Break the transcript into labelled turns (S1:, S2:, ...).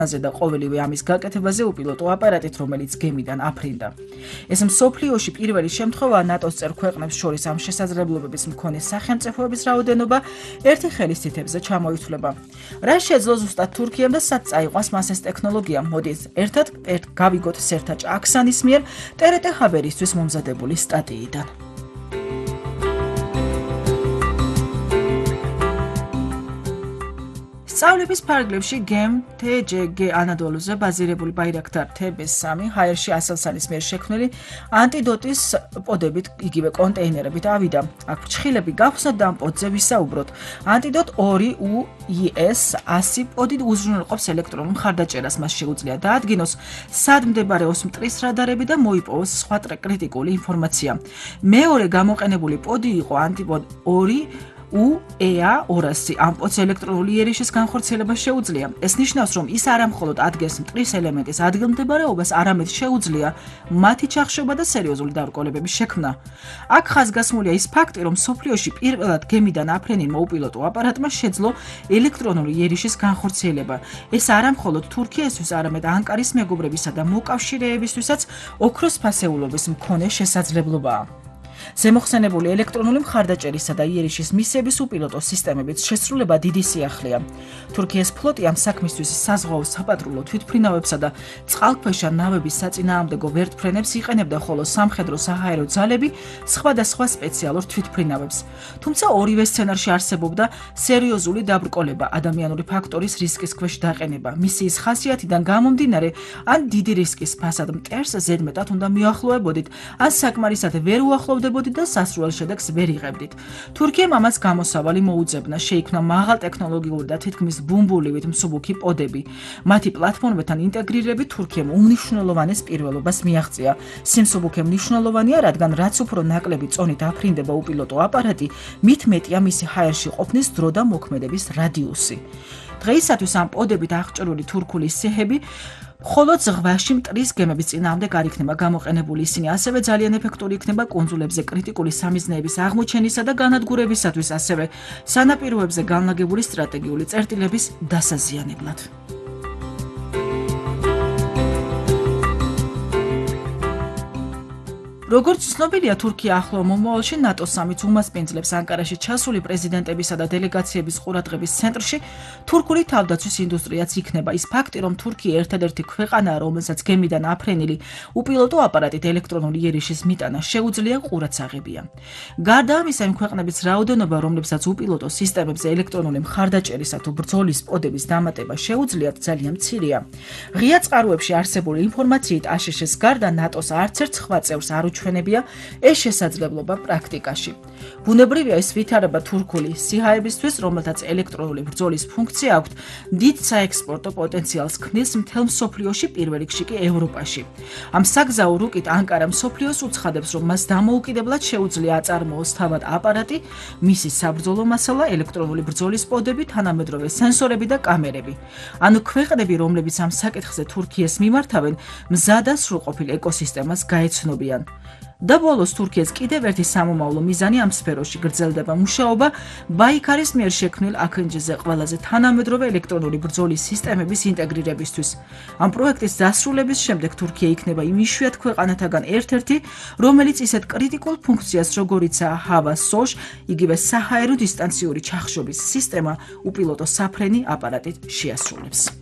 S1: და ყოველივე ამის გაკეთებაზე უპილოტო აპარატით, რომელიც გემიდან აფრინდა. ეს მსოფლიოში პირველი შემთხვევაა ნატოს წევრ ქვეყნებს შორის ამ შესაძლებლობების მქონე სახელმწიფოების რაოდენობა ერთი ხელისთითებზე ჩამოითვლება. რა შეძლო ზუსტად თურქიამ და სად წაიყვანს მას ეს ტექნოლოგია? მოდით ერთად გავიგოთ სერტაჭ აქსანის მიერ ტერეტე ჰაბერისთვის მომზადებული სტატიიდან. სწავლების ფარგლებში GEM-TGG ანადოლუზე ბაზირებული ბაირაქტარ TB3 ჰაერში ასელსანის მიერ შექმნილი ანტიდოტის პოდებით იგივე კონტეინერებით ავიდა. აქ ფრჩხილები გავხსნათ და ამ პოდზე ვისაუბროთ. ანტიდოტ 2US-100 პოდით უზრუნველყოფს ელექტრონულ მხარდაჭერას, მას შეუძლია დაადგინოს სად მდებარეობს მტრის რადარები და მოიპოვოს სხვა კრიტიკული ინფორმაცია. მეორე გამოყენებული პოდი იყო ანტიდოტ 2EA200. ამ პოდს ელექტრონული იერიშის განხორციელება შეუძლია. ეს ნიშნავს, რომ ის არა მხოლოდ ადგენს მტრის ელემენტის ადგილმდებარეობას, არამედ შეუძლია მათი ჩახშობა და სერიოზული დაბრკოლებების შექმნა. აქ ხაზგასმულია ის ფაქტი, რომ მსოფლიოში პირველად გემიდან აფრენილმა უპილოტო აპარატმა შეძლო ელექტრონული იერიშის განხორციელება. ეს არა მხოლოდ თურქიასთვის, არამედ ანკარის მეგობრებისა და მოკავშირეებისთვისაც ოქროს ფასეულობის მქონე შესაძლებლობაა. ზემოხსენებული ელექტრონული მხარდაჭერისა და იერიშის მისიების უპილოტო სისტემებით შესრულება დიდი სიახლეა. თურქიის ფლოტი ამ საქმისთვის საზღვაო საპატრულო თვითმფრინავებსა და წყალქვეშა ნავების საწინააღმდეგო ვერტმფრენებს იყენებდა, ხოლო სამხედრო საჰაერო ძალები სხვადასხვა სპეციალურ თვითმფრინავებს. თუმცა ორივე სცენარში არსებობდა სერიოზული დაბრკოლება, ადამიანური ფაქტორის რისკის ქვეშ დაყენება. მისიის ხასიათიდან გამომდინარე, ან დიდი რისკის ფასად მტერს ზედმეტად უნდა მიახლოვებოდით, ან საკმარისად ვერ უახლოვდებოდით და სასრულ შედეგს ვერ იღებდით. თურქიამ ამას გამოსავალი მოუძებნა, შეიქმნა მაღალტექნოლოგიური და თითქმის ბუმბულივით მსუბუქი პოდები. მათი პლატფორმებთან ინტეგრირებით თურქიამ უმნიშვნელოვანეს პირველობას მიაღწია. სიმსუბუქე მნიშვნელოვანია, რადგან რაც უფრო ნაკლები წონით აფრინდება უპილოტო აპარატი, მით მეტია მისი ჰაერში ყოფნის დრო და მოქმედების რადიუსი. დღეისათვის ამ პოდებით აღჭურვილი თურქული სიჰები მხოლოდ ზღვაში მტრის გემების წინააღმდეგ არ იქნება გამოყენებული. ისინი ასევე ძალიან ეფექტური იქნება კუნძულებზე კრიტიკული სამიზნეების აღმოჩენისა და განადგურებისათვის, ასევე სანაპიროებზე განლაგებული სტრატეგიული წერტილების დასაზიანებლად. როგორც ცნობილია, თურქია ახლო მომავალში ნატოს სამით უმასპინძლებს ანკარაში ჩასული პრეზიდენტებისა და დელეგაციების ყურადღების ცენტრში თურქული თავდაცვის ინდუსტრიაც იქნება. ის ფაქტი, რომ თურქია ერთადერთი ქვეყანაა, რომელსაც გემიდან აფრენილი უპილოტო აპარატით ელექტრონული იერიშის მიტანა შეუძლია, ყურადსაღებია. გარდა ამისა, იმ ქვეყნების რაოდენობა, რომლებსაც უპილოტო სისტემებზე ელექტრონული მხარდაჭერისა თუ ბრძოლის პოდების დამატება შეუძლიათ, ძალიან მცირეა. ღია წყაროებში არსებული ინფორმაციით აშშ-ს გარდა ნატოს არც ერთ სხვა წევრს არ ჩვენებია ეს შესაძლებლობა პრაქტიკაში. ბუნებრივია ის ვითარება თურქული სიჰაებისთვის, რომელთაც ელექტრონული ბრძოლის ფუნქცია აქვთ, დიდ საექსპორტო პოტენციალს ქმნის მთელ მსოფლიოში, პირველ რიგში კი ევროპაში. ამ საგზაო რუკით ანკარა მსოფლიოს უცხადებს, რომ მას დამოუკიდებლად შეუძლია აწარმოოს თავად აპარატი, მისი საბრძოლო მასალა, ელექტრონული ბრძოლის პოდები, თანამედროვე სენსორები და კამერები. ანუ ქვეყნები, რომლებიც ამ საკითხზე თურქიას მიმართავენ, მზად და სრულყოფილ ეკოსისტემას გაეცნობიან. და ბოლოს თურქიას კიდევ ერთი სამომავლო მიზანი ამ სფეროში გრძელდება მუშაობა ბაიქარის მიერ შექმნილ აქენჯზე ყველაზე თანამედროვე ელექტრონული ბრძოლის სისტემების ინტეგრირებისთვის. ამ პროექტის დასრულების შემდეგ თურქია იქნება იმ იშვიათ ქვეყანათაგან ერთ-ერთი, რომელიც ისეთ კრიტიკულ ფუნქციას, როგორიცაა ჰავა სოშ, იგივე საჰაერო დისტანციური ჩახშობის სისტემა, უპილოტო საფრენი აპარატით შეასრულებს.